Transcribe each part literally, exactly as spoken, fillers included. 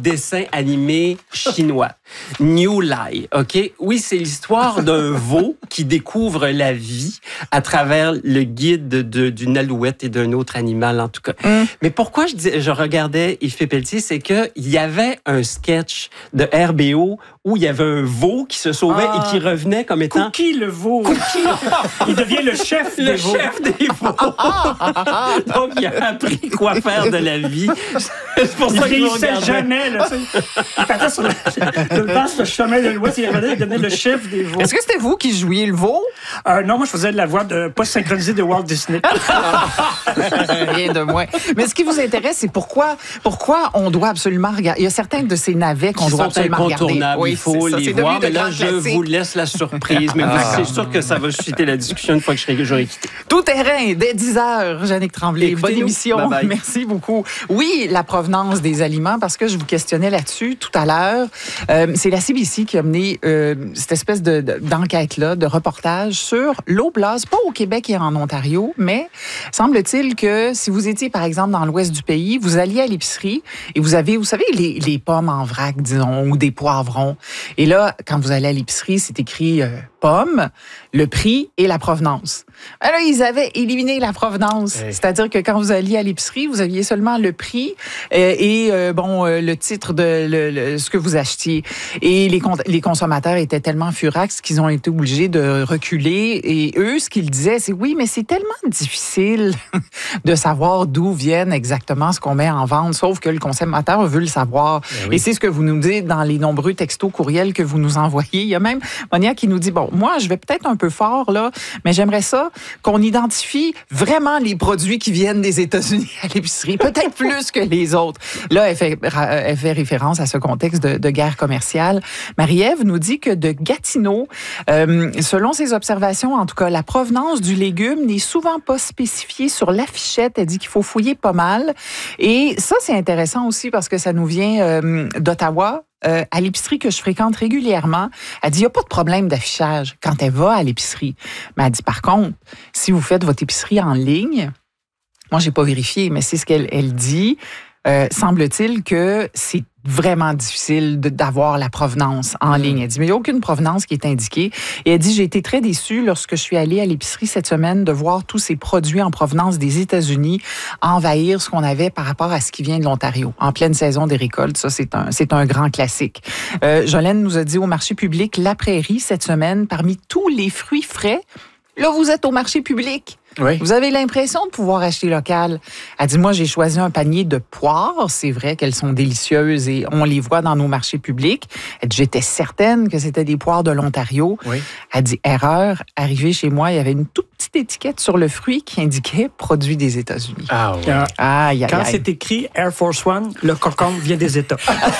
dessin animé chinois. New Lai, OK? Oui, c'est l'histoire d'un veau qui découvre la vie à travers le guide de, d'une alouette et d'un autre animal, en tout cas. Mm. Mais pourquoi je, dis, je regardais Yves Pelletier, c'est qu'il y avait un sketch de R B O où il y avait un veau qui se sauvait ah. et qui revenait comme étant... Cookie, le veau. Cookie. Il devient le chef des le veaux. Le chef des veaux. Donc, il a appris quoi faire de la vie. C'est pour il ça qu'il ne jamais. Là, il partait sur le, le vaste chemin de l'Ouest. Il revenait, il devenait le chef des veaux. Est-ce que c'était vous qui jouiez le veau? Euh, non, moi, je faisais de la voix de, pas synchronisée de Walt Disney. Rien de moins. Mais ce qui vous intéresse, c'est pourquoi, pourquoi on doit absolument regarder. Il y a certains de ces navets qu'on qui doit absolument regarder. Oui, il faut ça, les voir. Mais là, je vous laisse la surprise. Mais ah. c'est sûr que ça va susciter la discussion une fois que j'aurai quitté. Tout terrain, dès dix heures, Jannick Tremblay. Écoutez-nous. Bonne émission. Bye bye. Merci beaucoup. Oui, la provenance des aliments, parce que je vous questionnais là-dessus tout à l'heure. Euh, c'est la C B C qui a mené euh, cette espèce de, de, d'enquête-là, de reportage sur l'eau blase, pas au Québec et en Ontario, mais semble-t-il que si vous étiez, par exemple, dans l'ouest du pays, vous alliez à l'épicerie et vous avez, vous savez, les, les pommes en vrac, disons, ou des poivrons. Et là, quand vous allez à l'épicerie, c'est écrit euh, pommes, le prix et la provenance. Alors, ils avaient éliminé la provenance. Hey. C'est-à-dire que quand vous alliez à l'épicerie, vous aviez seulement le prix euh, et, euh, bon, euh, le titre de le, le, ce que vous achetiez. Et les, les consommateurs étaient tellement furax qu'ils ont été obligés de reculer. Et eux, ce qu'ils disaient, c'est oui, mais c'est tellement difficile de savoir d'où viennent exactement ce qu'on met en vente, sauf que le consommateur veut le savoir. Oui. Et c'est ce que vous nous dites dans les nombreux textos, courriels que vous nous envoyez. Il y a même Monia qui nous dit, bon, moi, je vais peut-être un peu fort, là, mais j'aimerais ça qu'on identifie vraiment les produits qui viennent des États-Unis à l'épicerie, peut-être plus que les autres. Là, elle fait, elle fait référence à ce contexte de, de guerre commerciale. Marie-Ève nous dit que de Gatineau, euh, selon ses observations, en tout cas, la provenance du légume n'est souvent pas spécifiée sur l'affichette. Elle dit qu'il faut fouiller pas mal. Et ça, c'est intéressant aussi parce que ça nous vient euh, d'Ottawa. Euh, à l'épicerie que je fréquente régulièrement, elle dit, il n'y a pas de problème d'affichage quand elle va à l'épicerie. Mais elle dit, par contre, si vous faites votre épicerie en ligne, moi, je n'ai pas vérifié, mais c'est ce qu'elle elle dit, euh, semble-t-il que c'est vraiment difficile de, d'avoir la provenance en ligne. Elle dit, mais il n'y a aucune provenance qui est indiquée. Et elle dit, j'ai été très déçue lorsque je suis allée à l'épicerie cette semaine de voir tous ces produits en provenance des États-Unis envahir ce qu'on avait par rapport à ce qui vient de l'Ontario. En pleine saison des récoltes, ça, c'est un, c'est un grand classique. Euh, Jolène nous a dit au marché public La Prairie cette semaine, parmi tous les fruits frais, là, vous êtes au marché public. Oui. Vous avez l'impression de pouvoir acheter local. Elle dit, moi, j'ai choisi un panier de poires. C'est vrai qu'elles sont délicieuses et on les voit dans nos marchés publics. Elle dit, j'étais certaine que c'était des poires de l'Ontario. Oui. Elle dit, erreur, arrivé chez moi, il y avait une toute petite étiquette sur le fruit qui indiquait produit des États-Unis. Ah oui. Ah, aïe, aïe, Quand aïe. C'est écrit Air Force One, le cocon vient des États.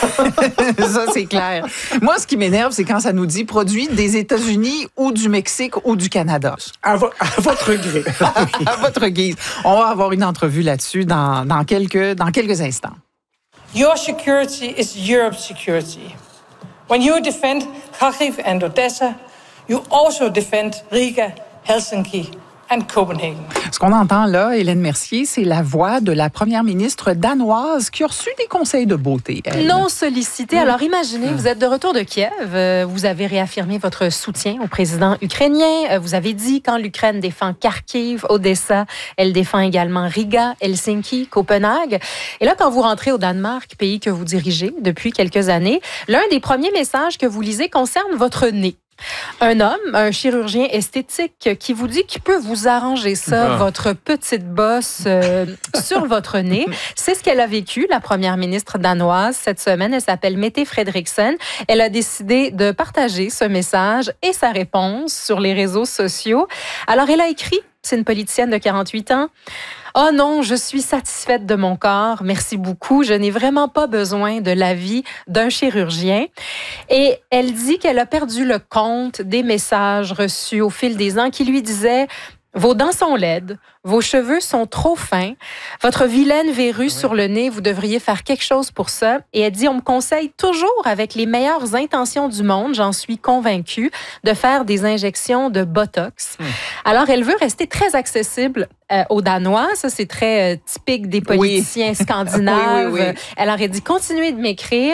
Ça, c'est clair. Moi, ce qui m'énerve, c'est quand ça nous dit produit des États-Unis ou du Mexique ou du Canada. À, vo- à votre gré. À votre guise. On va avoir une entrevue là-dessus dans, dans, quelques, dans quelques instants. Your security is Europe's security. When you defend Kharkiv and Odessa, you also defend Riga, Helsinki and Copenhagen. Ce qu'on entend là, Hélène Mercier, c'est la voix de la première ministre danoise qui a reçu des conseils de beauté. Elle. Non sollicité. Alors imaginez, vous êtes de retour de Kiev, vous avez réaffirmé votre soutien au président ukrainien, vous avez dit quand l'Ukraine défend Kharkiv, Odessa, elle défend également Riga, Helsinki, Copenhague. Et là, quand vous rentrez au Danemark, pays que vous dirigez depuis quelques années, l'un des premiers messages que vous lisez concerne votre nez. Un homme, un chirurgien esthétique qui vous dit qu'il peut vous arranger ça, ah. votre petite bosse euh, sur votre nez. C'est ce qu'elle a vécu, la première ministre danoise, cette semaine. Elle s'appelle Mette Frederiksen. Elle a décidé de partager ce message et sa réponse sur les réseaux sociaux. Alors, elle a écrit, c'est une politicienne de quarante-huit ans, « Oh non, je suis satisfaite de mon corps. Merci beaucoup. Je n'ai vraiment pas besoin de l'avis d'un chirurgien. » Et elle dit qu'elle a perdu le compte des messages reçus au fil des ans qui lui disaient « Vos dents sont laides, vos cheveux sont trop fins, votre vilaine verrue oui. sur le nez, vous devriez faire quelque chose pour ça. » Et elle dit, on me conseille toujours, avec les meilleures intentions du monde, j'en suis convaincue, de faire des injections de Botox. Hum. Alors, elle veut rester très accessible euh, aux Danois. Ça, c'est très euh, typique des politiciens oui. scandinaves. oui, oui, oui. Elle aurait dit, continuez de m'écrire.